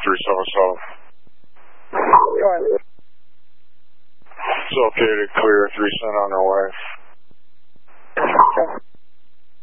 3777. Go ahead. It's okay to clear 3 cent on our way.